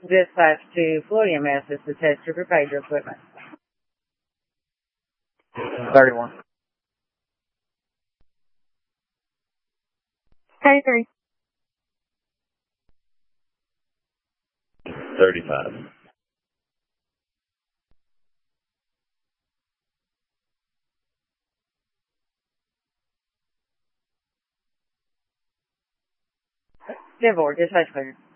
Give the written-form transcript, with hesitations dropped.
Dispatch to Florida EMS. This is Ted to prepare your equipment. 31. 33. 35. Dispatch clear.